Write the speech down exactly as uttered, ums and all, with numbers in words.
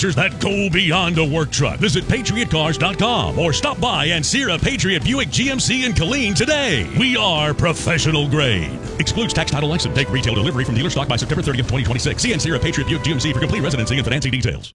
features that go beyond a work truck. Visit patriot cars dot com or stop by and see a Patriot Buick G M C in Killeen today. We are professional grade. Excludes tax, title, license. Take retail delivery from dealer stock by September thirtieth, twenty twenty-six. See and Sierra Patriot Buick G M C for complete residency and financing details.